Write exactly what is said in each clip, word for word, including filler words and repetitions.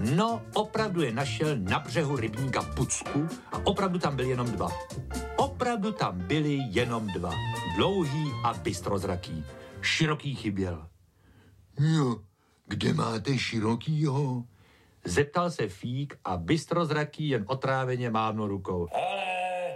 No, opravdu je našel na břehu rybníka Pucku a opravdu tam byli jenom dva. Opravdu tam byli jenom dva. Dlouhý a bystrozraký. Široký chyběl. Jo, kde máte Širokýho? Zeptal se Fík a bystrozraký jen otráveně mávnul rukou. Ale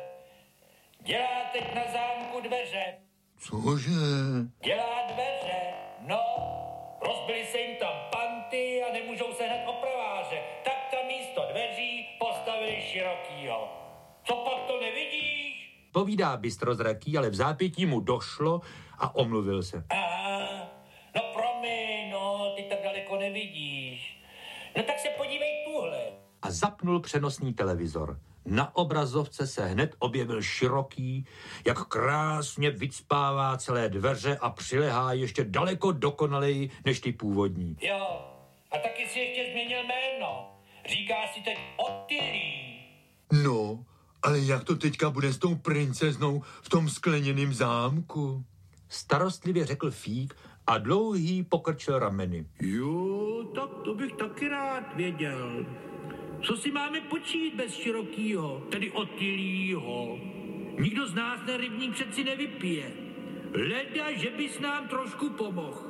dělá teď na zámku dveře. Cože? Dělá dveře, no. Rozbili se jim tam panty a nemůžou se hned opraváře. Tak tam místo dveří postavili Širokýho. Co pak to nevidíš? Povídá bystrozraký, ale v zápětí mu došlo a omluvil se. Aha, no promiň, no, ty tak daleko nevidíš. No tak se podívej tuhle. A zapnul přenosný televizor. Na obrazovce se hned objevil Široký, jak krásně vycpává celé dveře a přilehá ještě daleko dokonaleji než ty původní. Jo, a taky si ještě změnil jméno. Říká si teď Otylí. No, ale jak to teďka bude s tou princeznou v tom skleněném zámku? Starostlivě řekl Fík a Dlouhý pokrčil rameny. Jo, tak to bych taky rád věděl. Co si máme počít bez Širokýho, tedy Otylího? Nikdo z nás ten rybník přeci nevypije. Leda, že bys nám trošku pomohl.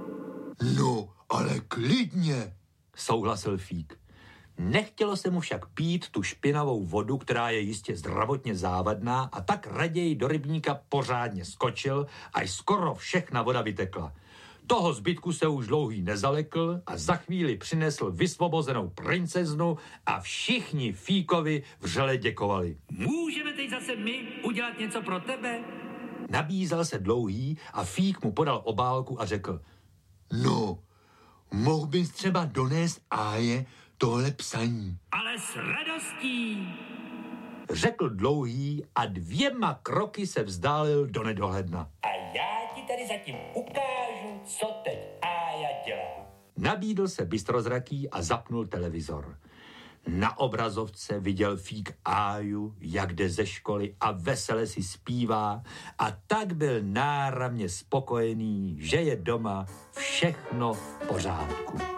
No, ale klidně, souhlasil Fík. Nechtělo se mu však pít tu špinavou vodu, která je jistě zdravotně závadná, a tak raději do rybníka pořádně skočil, až skoro všechna voda vytekla. Toho zbytku se už Dlouhý nezalekl a za chvíli přinesl vysvobozenou princeznu a všichni Fíkovi vřele děkovali. Můžeme teď zase my udělat něco pro tebe? Nabízel se Dlouhý a Fík mu podal obálku a řekl. No, mohl bys třeba donést Áje tohle psaní. Ale s radostí. Řekl Dlouhý a dvěma kroky se vzdálil do nedohledna. A já ti tady zatím ukážu, co teď Ája dělá. Nabídl se bystrozraký a zapnul televizor. Na obrazovce viděl Fík Áju, jak jde ze školy a vesele si zpívá, a tak byl náramně spokojený, že je doma všechno v pořádku.